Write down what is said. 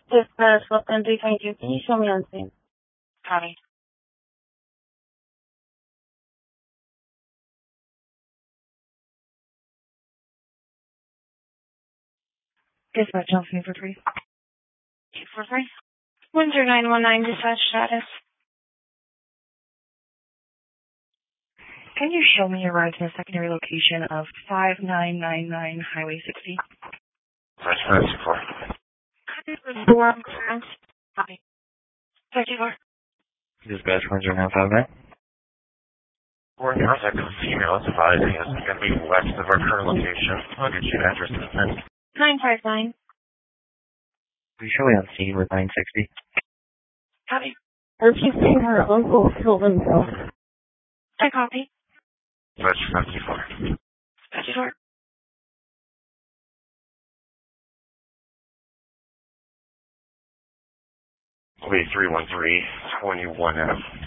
Dispatch, Lupton 322. Can you show me on scene? Copy. Dispatch on scene for 3. 243. Windsor 919 dispatch status. Can you show me your ride to the secondary location of 5999 Highway 60? Dispatch 524. Storm clearance. Copy. 54. Dispatch 1059. We're north of female advising us going to be west of our current location. I'll get you an address in a minute. 959. Will you show me on scene with 960? Copy. Or if you see her uncle killed himself. I copy. Dispatch 54. 54. Will be 313-21F.